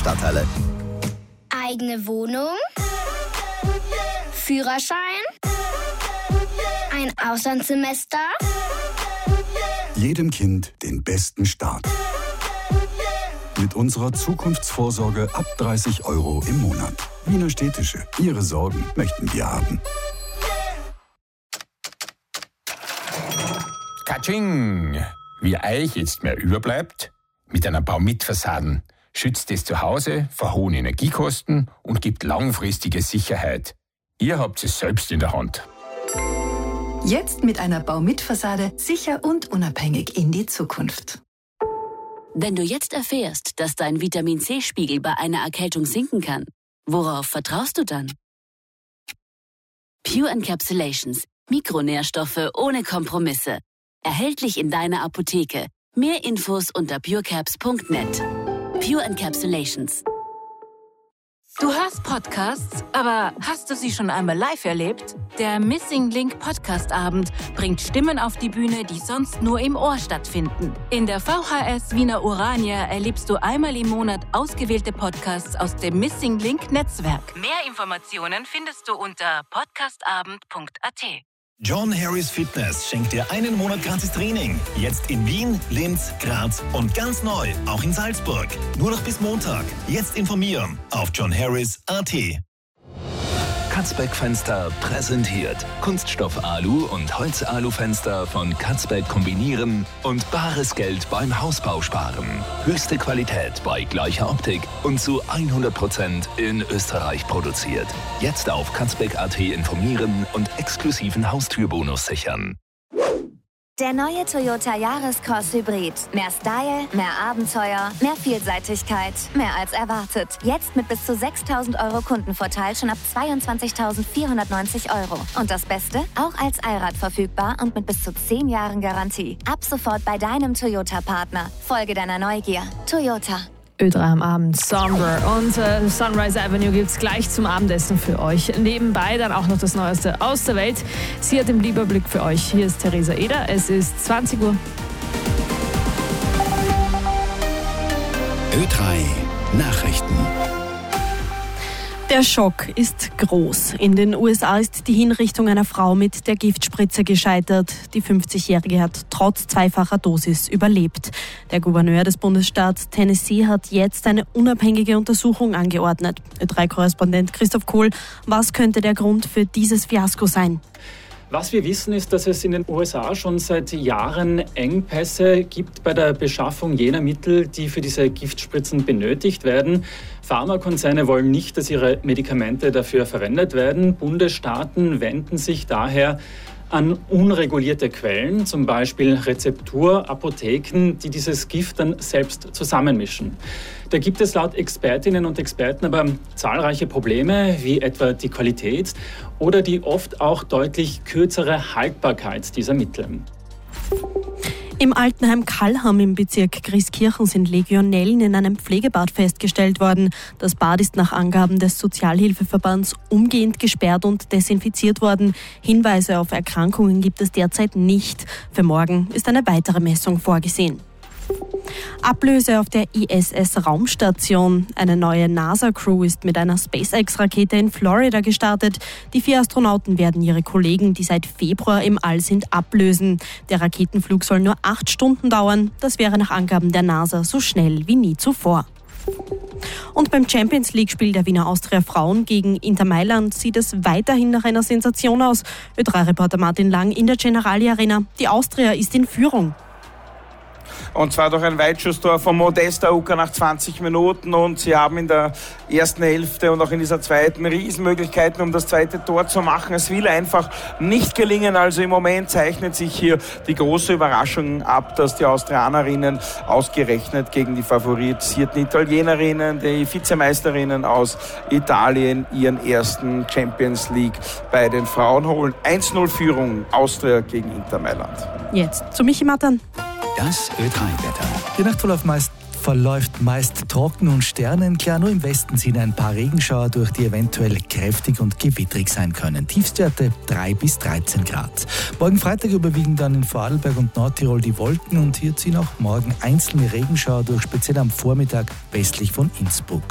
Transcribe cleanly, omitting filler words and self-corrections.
Stadthalle. Eigene Wohnung? Führerschein? Ein Auslandssemester? Jedem Kind den besten Start. Mit unserer Zukunftsvorsorge ab 30 € im Monat. Wiener Städtische. Ihre Sorgen möchten wir haben. Katsching! Wie euch jetzt mehr überbleibt, mit einer Baumitfassaden schützt es zu Hause vor hohen Energiekosten und gibt langfristige Sicherheit. Ihr habt es selbst in der Hand. Jetzt mit einer Baumitfassade sicher und unabhängig in die Zukunft. Wenn du jetzt erfährst, dass dein Vitamin-C-Spiegel bei einer Erkältung sinken kann, worauf vertraust du dann? Pure Encapsulations. Mikronährstoffe ohne Kompromisse. Erhältlich in deiner Apotheke. Mehr Infos unter purecaps.net. Pure Encapsulations. Du hörst Podcasts, aber hast du sie schon einmal live erlebt? Der Missing Link Podcast-Abend bringt Stimmen auf die Bühne, die sonst nur im Ohr stattfinden. In der VHS Wiener Urania erlebst du einmal im Monat ausgewählte Podcasts aus dem Missing Link Netzwerk. Mehr Informationen findest du unter podcastabend.at. John Harris Fitness schenkt dir einen Monat gratis Training. Jetzt in Wien, Linz, Graz und ganz neu, auch in Salzburg. Nur noch bis Montag. Jetzt informieren auf johnharris.at. Katzbeck Fenster präsentiert Kunststoff Alu und Holz Alu Fenster von Katzbeck kombinieren und bares Geld beim Hausbau sparen. Höchste Qualität bei gleicher Optik und zu 100% in Österreich produziert. Jetzt auf katzbeck.at informieren und exklusiven Haustürbonus sichern. Der neue Toyota Yaris-Cross Hybrid. Mehr Style, mehr Abenteuer, mehr Vielseitigkeit, mehr als erwartet. Jetzt mit bis zu 6.000 € Kundenvorteil schon ab 22.490 €. Und das Beste? Auch als Allrad verfügbar und mit bis zu 10 Jahren Garantie. Ab sofort bei deinem Toyota-Partner. Folge deiner Neugier. Toyota. Ö3 am Abend, Somber und Sunrise Avenue gibt's gleich zum Abendessen für euch. Nebenbei dann auch noch das Neueste aus der Welt. Sie hat im Lieberblick für euch. Hier ist Theresa Eder. Es ist 20 Uhr. Ö3 Nachrichten. Der Schock ist groß. In den USA ist die Hinrichtung einer Frau mit der Giftspritze gescheitert. Die 50-Jährige hat trotz zweifacher Dosis überlebt. Der Gouverneur des Bundesstaats Tennessee hat jetzt eine unabhängige Untersuchung angeordnet. Ö3-Korrespondent Christoph Kohl, was könnte der Grund für dieses Fiasko sein? Was wir wissen, ist, dass es in den USA schon seit Jahren Engpässe gibt bei der Beschaffung jener Mittel, die für diese Giftspritzen benötigt werden. Pharmakonzerne wollen nicht, dass ihre Medikamente dafür verwendet werden. Bundesstaaten wenden sich daher an unregulierte Quellen, zum Beispiel Rezepturapotheken, die dieses Gift dann selbst zusammenmischen. Da gibt es laut Expertinnen und Experten aber zahlreiche Probleme, wie etwa die Qualität oder die oft auch deutlich kürzere Haltbarkeit dieser Mittel. Im Altenheim Kallham im Bezirk Grieskirchen sind Legionellen in einem Pflegebad festgestellt worden. Das Bad ist nach Angaben des Sozialhilfeverbands umgehend gesperrt und desinfiziert worden. Hinweise auf Erkrankungen gibt es derzeit nicht. Für morgen ist eine weitere Messung vorgesehen. Ablöse auf der ISS-Raumstation. Eine neue NASA-Crew ist mit einer SpaceX-Rakete in Florida gestartet. Die 4 Astronauten werden ihre Kollegen, die seit Februar im All sind, ablösen. Der Raketenflug soll nur 8 Stunden dauern. Das wäre nach Angaben der NASA so schnell wie nie zuvor. Und beim Champions-League-Spiel der Wiener Austria Frauen gegen Inter Mailand sieht es weiterhin nach einer Sensation aus. Ö3-Reporter Martin Lang in der Generali Arena. Die Austria ist in Führung. Und zwar durch ein Weitschusstor von Modesta Uka nach 20 Minuten. Und sie haben in der ersten Hälfte und auch in dieser zweiten Riesenmöglichkeiten, um das zweite Tor zu machen. Es will einfach nicht gelingen. Also im Moment zeichnet sich hier die große Überraschung ab, dass die Austrianerinnen ausgerechnet gegen die favorisierten Italienerinnen, die Vizemeisterinnen aus Italien, ihren ersten Champions League bei den Frauen holen. 1:0 Führung Austria gegen Inter Mailand. Jetzt zu Michi Mattern. Das Ö3-Wetter. Die Nacht verläuft meist trocken und sternenklar. Nur im Westen ziehen ein paar Regenschauer durch, die eventuell kräftig und gewittrig sein können. Tiefstwerte 3 bis 13 Grad. Morgen Freitag überwiegen dann in Vorarlberg und Nordtirol die Wolken und hier ziehen auch morgen einzelne Regenschauer durch, speziell am Vormittag westlich von Innsbruck.